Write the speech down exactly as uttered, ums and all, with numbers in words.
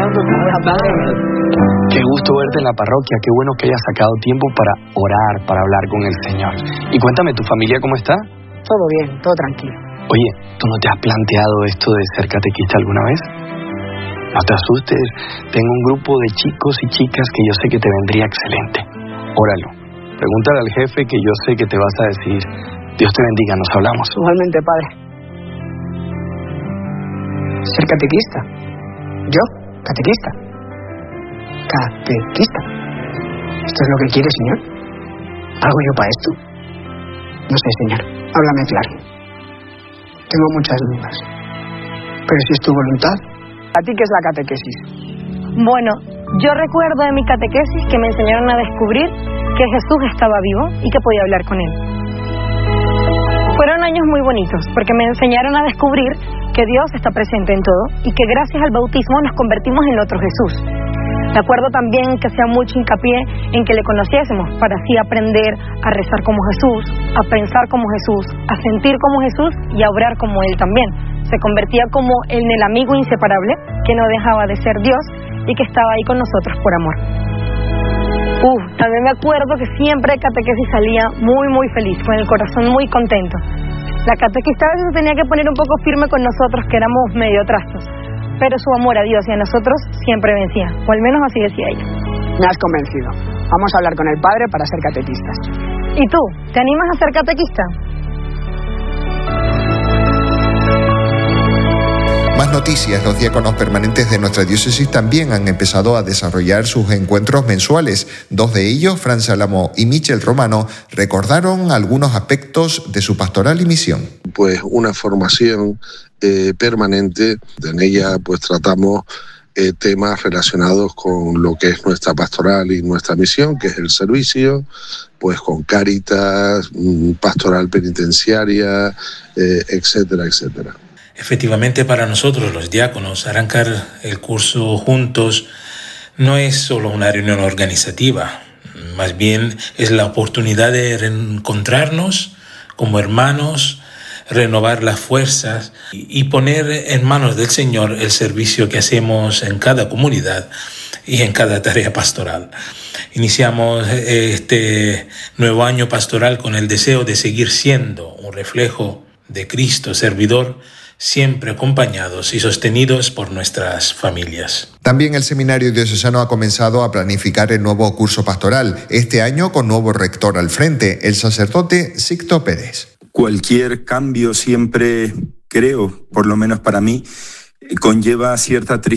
aplauso. Qué gusto verte en la parroquia, qué bueno que hayas sacado tiempo para orar, para hablar con el Señor. Y cuéntame, ¿tu familia cómo está? Todo bien, todo tranquilo. Oye, ¿tú no te has planteado esto de ser catequista alguna vez? No te asustes, tengo un grupo de chicos y chicas que yo sé que te vendría excelente. Óralo, pregúntale al jefe que yo sé que te vas a decir. Dios te bendiga, nos hablamos. Igualmente, padre. ¿Ser catequista? ¿Yo? ¿Catequista? ¿Catequista? ¿Esto es lo que quiere, Señor? ¿Hago yo para esto? No sé, Señor, háblame claro. Tengo muchas dudas. Pero si es tu voluntad. ¿A ti qué es la catequesis? Bueno, yo recuerdo de mi catequesis que me enseñaron a descubrir que Jesús estaba vivo y que podía hablar con Él. Fueron años muy bonitos, porque me enseñaron a descubrir que Dios está presente en todo y que gracias al bautismo nos convertimos en otro Jesús. Me acuerdo también que hacía mucho hincapié en que le conociésemos para así aprender a rezar como Jesús, a pensar como Jesús, a sentir como Jesús y a obrar como Él también. Se convertía como en el amigo inseparable que no dejaba de ser Dios y que estaba ahí con nosotros por amor. Uf, también me acuerdo que siempre de catequesis salía muy muy feliz, con el corazón muy contento. La catequista a veces se tenía que poner un poco firme con nosotros, que éramos medio trastos, pero su amor a Dios y a nosotros siempre vencía, o al menos así decía ella. Me has convencido. Vamos a hablar con el padre para ser catequistas. ¿Y tú? ¿Te animas a ser catequista? Más noticias, los diáconos permanentes de nuestra diócesis también han empezado a desarrollar sus encuentros mensuales. Dos de ellos, Fran Álamo y Michel Romano, recordaron algunos aspectos de su pastoral y misión. Pues una formación eh, permanente, en ella pues tratamos eh, temas relacionados con lo que es nuestra pastoral y nuestra misión, que es el servicio, pues con Cáritas, pastoral penitenciaria, eh, etcétera, etcétera. Efectivamente, para nosotros los diáconos, arrancar el curso juntos no es solo una reunión organizativa, más bien es la oportunidad de reencontrarnos como hermanos, renovar las fuerzas y poner en manos del Señor el servicio que hacemos en cada comunidad y en cada tarea pastoral. Iniciamos este nuevo año pastoral con el deseo de seguir siendo un reflejo de Cristo servidor, siempre acompañados y sostenidos por nuestras familias. También el Seminario Diocesano ha comenzado a planificar el nuevo curso pastoral, este año con nuevo rector al frente, el sacerdote Sixto Pérez. Cualquier cambio siempre, creo, por lo menos para mí, conlleva cierta tristeza.